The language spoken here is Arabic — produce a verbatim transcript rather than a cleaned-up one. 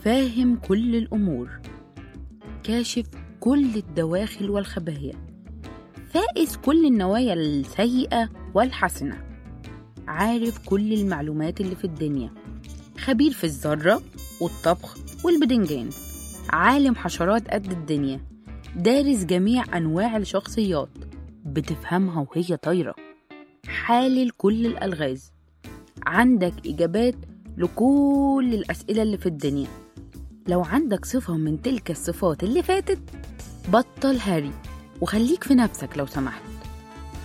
فاهم كل الأمور، كاشف كل الدواخل والخبايا، فائز كل النوايا السيئة والحسنة، عارف كل المعلومات اللي في الدنيا، خبير في الذرة والطبخ والبدنجان، عالم حشرات قد الدنيا، دارس جميع أنواع الشخصيات، بتفهمها وهي طايرة، حالل كل الألغاز، عندك إجابات لكل الأسئلة اللي في الدنيا. لو عندك صفة من تلك الصفات اللي فاتت، بطل هري وخليك في نفسك لو سمحت.